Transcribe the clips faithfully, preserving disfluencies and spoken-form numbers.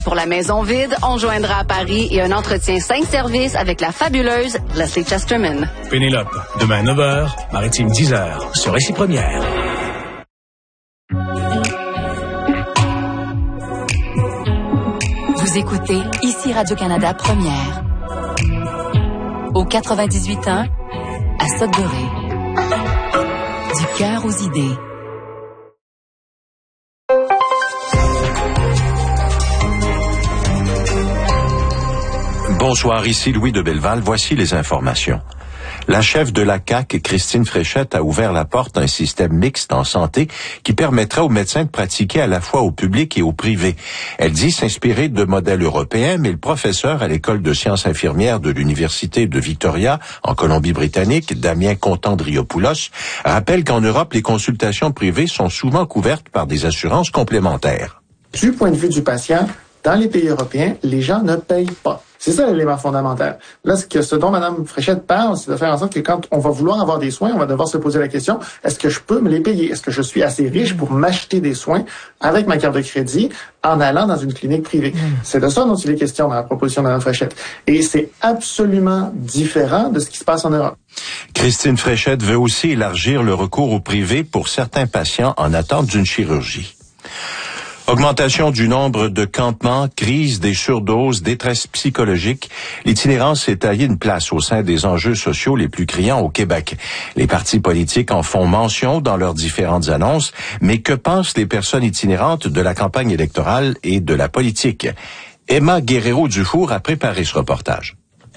Pour la maison vide, on joindra à Paris et un entretien cinq services avec la fabuleuse Leslie Chesterman. Pénélope, demain neuf heures, Maritime dix heures, sur Ici Première. Vous écoutez Ici Radio-Canada Première. Au quatre-vingt-dix-huit ans, à Sudbury. Du cœur aux idées. Bonsoir, ici Louis de Belleval. Voici les informations. La chef de la C A Q, Christine Fréchette, a ouvert la porte à un système mixte en santé qui permettrait aux médecins de pratiquer à la fois au public et au privé. Elle dit s'inspirer de modèles européens, mais le professeur à l'École de sciences infirmières de l'Université de Victoria, en Colombie-Britannique, Damien Contandriopoulos, rappelle qu'en Europe, les consultations privées sont souvent couvertes par des assurances complémentaires. Du point de vue du patient, dans les pays européens, les gens ne payent pas. C'est ça l'élément fondamental. Là, ce, que, ce dont Mme Fréchette parle, c'est de faire en sorte que quand on va vouloir avoir des soins, on va devoir se poser la question, est-ce que je peux me les payer? Est-ce que je suis assez riche pour m'acheter des soins avec ma carte de crédit en allant dans une clinique privée? Mmh. C'est de ça dont il est question dans la proposition de Mme Fréchette. Et c'est absolument différent de ce qui se passe en Europe. Christine Fréchette veut aussi élargir le recours au privé pour certains patients en attente d'une chirurgie. Augmentation du nombre de campements, crise des surdoses, détresse psychologique. L'itinérance s'est taillée une place au sein des enjeux sociaux les plus criants au Québec. Les partis politiques en font mention dans leurs différentes annonces, mais que pensent les personnes itinérantes de la campagne électorale et de la politique? Emma Guerrero-Dufour a préparé ce reportage.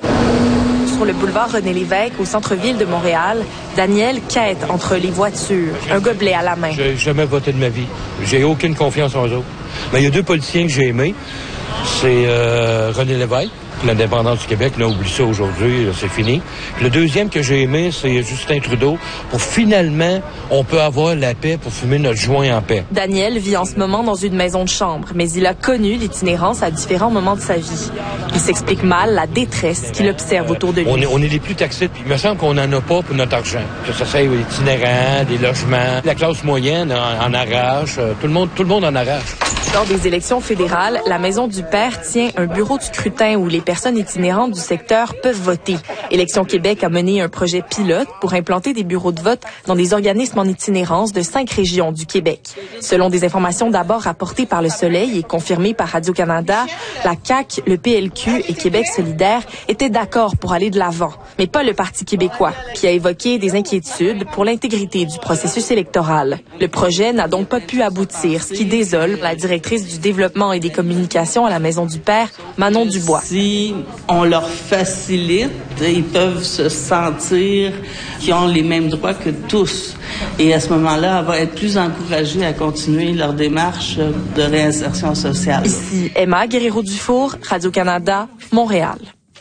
Sur le boulevard René-Lévesque, au centre-ville de Montréal, Daniel quête entre les voitures, un gobelet à la main. J'ai jamais voté de ma vie. J'ai aucune confiance en eux autres. Mais il y a deux politiciens que j'ai aimés. C'est euh, René Lévesque, l'indépendance du Québec. Là, oublie ça aujourd'hui, là, c'est fini. Puis le deuxième que j'ai aimé, c'est Justin Trudeau. Pour finalement, on peut avoir la paix pour fumer notre joint en paix. Daniel vit en ce moment dans une maison de chambre, mais il a connu l'itinérance à différents moments de sa vie. Il s'explique mal la détresse qu'il observe autour de lui. On est, on est les plus taxés, puis il me semble qu'on n'en a pas pour notre argent. Que ça soit des itinérants, des logements. La classe moyenne en, en arrache. Tout le monde, tout le monde en arrache. Lors des élections fédérales, la Maison du Père tient un bureau de scrutin où les personnes itinérantes du secteur peuvent voter. Élections Québec a mené un projet pilote pour implanter des bureaux de vote dans des organismes en itinérance de cinq régions du Québec. Selon des informations d'abord rapportées par Le Soleil et confirmées par Radio-Canada, la C A Q, le P L Q et Québec solidaire étaient d'accord pour aller de l'avant, mais pas le Parti québécois, qui a évoqué des inquiétudes pour l'intégrité du processus électoral. Le projet n'a donc pas pu aboutir, ce qui désole la directrice du développement et des communications à la Maison du Père, Manon Dubois. Si on leur facilite, ils peuvent se sentir qu'ils ont les mêmes droits que tous. Et à ce moment-là, elle va être plus encouragée à continuer leur démarche de réinsertion sociale. Ici Emma Guerrero-Dufour, Radio-Canada, Montréal.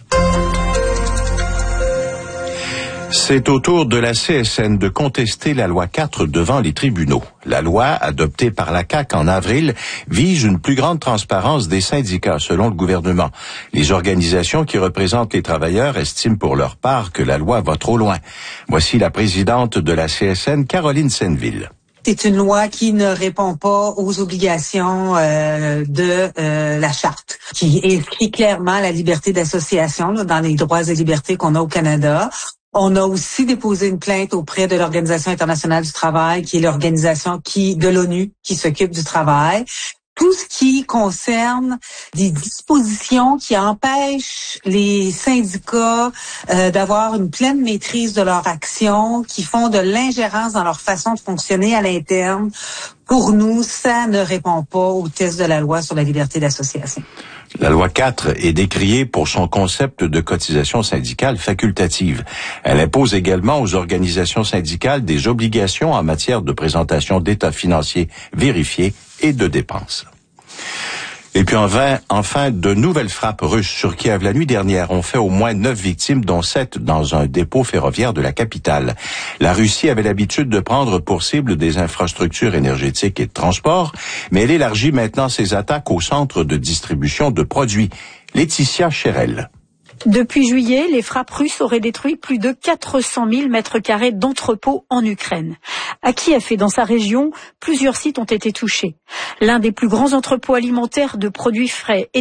C'est au tour de la C S N de contester la loi quatre devant les tribunaux. La loi, adoptée par la C A Q en avril, vise une plus grande transparence des syndicats, selon le gouvernement. Les organisations qui représentent les travailleurs estiment pour leur part que la loi va trop loin. Voici la présidente de la C S N, Caroline Senneville. C'est une loi qui ne répond pas aux obligations euh, de euh, la charte, qui inscrit clairement la liberté d'association là, dans les droits et libertés qu'on a au Canada. On a aussi déposé une plainte auprès de l'Organisation internationale du travail, qui est l'organisation qui de l'ONU qui s'occupe du travail. Tout ce qui concerne des dispositions qui empêchent les syndicats euh, d'avoir une pleine maîtrise de leur action, qui font de l'ingérence dans leur façon de fonctionner à l'interne, pour nous, ça ne répond pas au test de la loi sur la liberté d'association. La loi quatre est décriée pour son concept de cotisation syndicale facultative. Elle impose également aux organisations syndicales des obligations en matière de présentation d'états financiers vérifiés et de dépenses. Et puis enfin, enfin, de nouvelles frappes russes sur Kiev la nuit dernière ont fait au moins neuf victimes, dont sept dans un dépôt ferroviaire de la capitale. La Russie avait l'habitude de prendre pour cible des infrastructures énergétiques et de transport, mais elle élargit maintenant ses attaques aux centres de distribution de produits. Laetitia Chérel. Depuis juillet, les frappes russes auraient détruit plus de quatre cent mille mètres carrés d'entrepôts en Ukraine. À Kiev et dans sa région, plusieurs sites ont été touchés. L'un des plus grands entrepôts alimentaires de produits frais